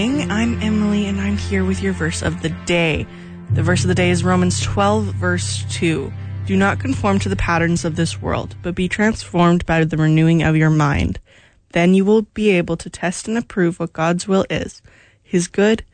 I'm Emily, and I'm here with your verse of the day. The verse of the day is Romans 12, verse 2. Do not conform to the patterns of this world, but be transformed by the renewing of your mind. Then you will be able to test and approve what God's will is, his good,